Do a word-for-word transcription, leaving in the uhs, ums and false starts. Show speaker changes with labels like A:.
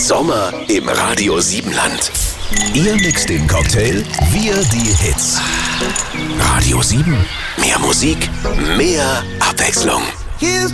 A: Sommer im Radio sieben Land.
B: Ihr mixt den Cocktail, wir die Hits.
A: Radio sieben. Mehr Musik, mehr Abwechslung.
C: Here's